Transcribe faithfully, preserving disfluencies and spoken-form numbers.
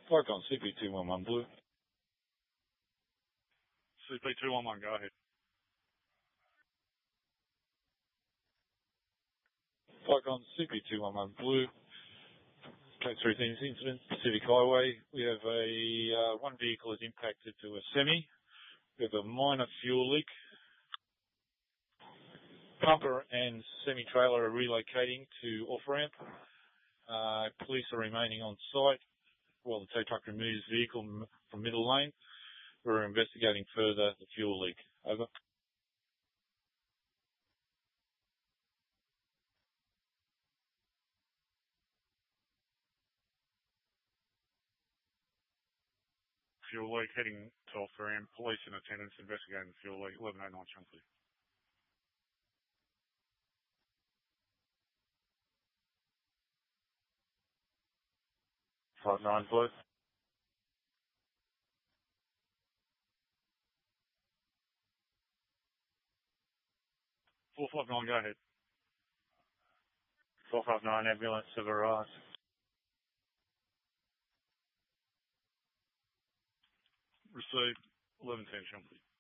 Flycon C P two one one Blue. C P two one one, go ahead. Flycon C P two one one Blue. Code three things incident, Pacific Highway. We have a, uh, one vehicle is impacted to a semi. We have a minor fuel leak. Pumper and semi-trailer are relocating to off-ramp. Uh, police are remaining on site while the tow truck removes vehicle from middle lane. We're investigating further the fuel leak. Over. Fuel leak heading to off-ramp. Police in attendance investigating the fuel leak. eleven oh nine Chunkley. five nine Blue. four five nine, go ahead. four five nine ambulance have arrived. Received. eleven ten Chunkley.